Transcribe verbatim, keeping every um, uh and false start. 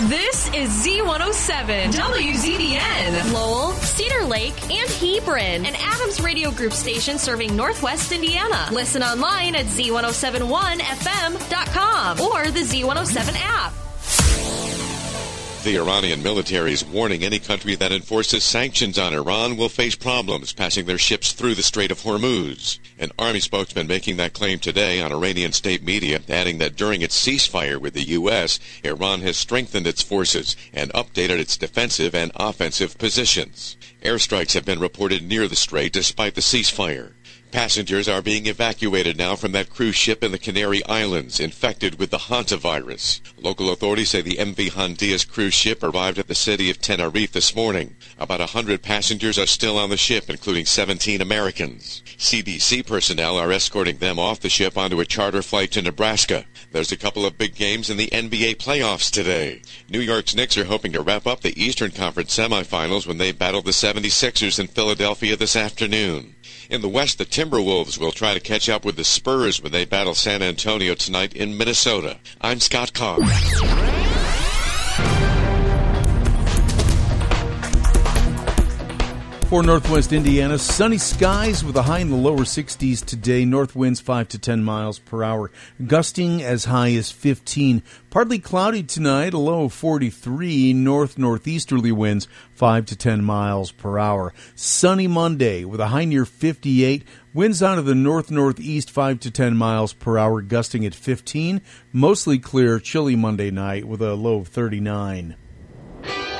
This is Z one oh seven, W Z D N. Lowell, Cedar Lake, and Hebron. An Adams Radio Group station serving Northwest Indiana. Listen online at Z one oh seven one F M dot com or the Z one oh seven app. The Iranian military is warning any country that enforces sanctions on Iran will face problems passing their ships through the Strait of Hormuz. An army spokesman making that claim today on Iranian state media, adding that during its ceasefire with the U S, Iran has strengthened its forces and updated its defensive and offensive positions. Airstrikes have been reported near the strait despite the ceasefire. Passengers are being evacuated now from that cruise ship in the Canary Islands infected with the hantavirus. Local authorities say the M V Hondias cruise ship arrived at the city of Tenerife this morning. About one hundred passengers are still on the ship, including seventeen Americans. C D C personnel are escorting them off the ship onto a charter flight to Nebraska. There's a couple of big games in the N B A playoffs today. New York's Knicks are hoping to wrap up the Eastern Conference semifinals when they battle the seventy-sixers in Philadelphia this afternoon. In the West, the Timberwolves will try to catch up with the Spurs when they battle San Antonio tonight in Minnesota. I'm Scott Carr. For Northwest Indiana, sunny skies with a high in the lower sixties today. North winds five to ten miles per hour, gusting as high as fifteen. Partly cloudy tonight, a low of forty-three. North-northeasterly winds five to ten miles per hour. Sunny Monday with a high near fifty-eight. Winds out of the north-northeast five to ten miles per hour, gusting at fifteen. Mostly clear, chilly Monday night with a low of thirty-nine.